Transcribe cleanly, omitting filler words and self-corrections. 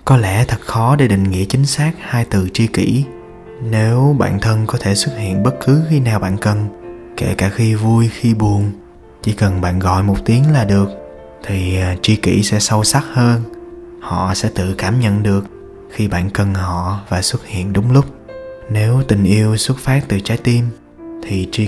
Có lẽ thật khó để định nghĩa chính xác hai từ tri kỷ. Nếu bạn thân có thể xuất hiện bất cứ khi nào bạn cần, kể cả khi vui khi buồn, chỉ cần bạn gọi một tiếng là được, thì tri kỷ sẽ sâu sắc hơn. Họ sẽ tự cảm nhận được khi bạn cần họ và xuất hiện đúng lúc. Nếu tình yêu xuất phát từ trái tim, thì tri